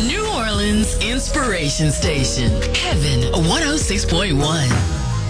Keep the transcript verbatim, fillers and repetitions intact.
New Orleans Inspiration Station. Heaven one oh six point one.